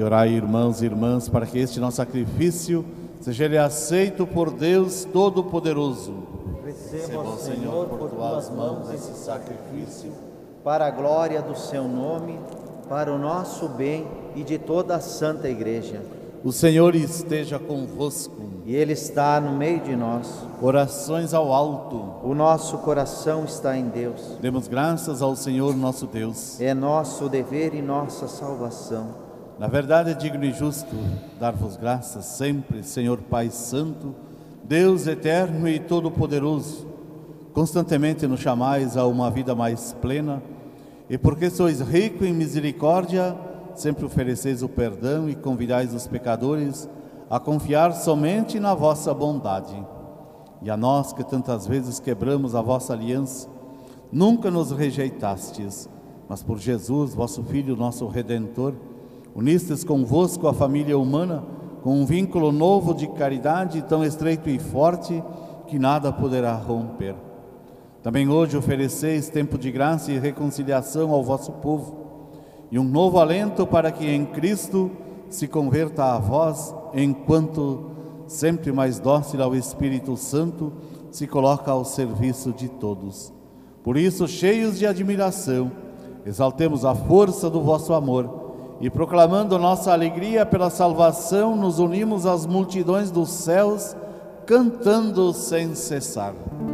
E orai, irmãos e irmãs, para que este nosso sacrifício seja ele aceito por Deus Todo-Poderoso. Receba, Senhor, por tuas mãos esse sacrifício, para a glória do seu nome, para o nosso bem e de toda a Santa Igreja. O Senhor esteja convosco. E Ele está no meio de nós. Orações ao alto. O nosso coração está em Deus. Demos graças ao Senhor nosso Deus. É nosso dever e nossa salvação. Na verdade é digno e justo dar-vos graças sempre, Senhor Pai Santo, Deus eterno e todo-poderoso. Constantemente nos chamais a uma vida mais plena, e porque sois rico em misericórdia, sempre ofereceis o perdão e convidais os pecadores a confiar somente na vossa bondade. E a nós que tantas vezes quebramos a vossa aliança, nunca nos rejeitastes, mas por Jesus, vosso Filho, nosso Redentor, unistes convosco a família humana com um vínculo novo de caridade tão estreito e forte que nada poderá romper. Também hoje ofereceis tempo de graça e reconciliação ao vosso povo e um novo alento para que em Cristo se converta a vós, enquanto sempre mais dócil ao Espírito Santo se coloca ao serviço de todos. Por isso, cheios de admiração, exaltemos a força do vosso amor e, proclamando nossa alegria pela salvação, nos unimos às multidões dos céus, cantando sem cessar.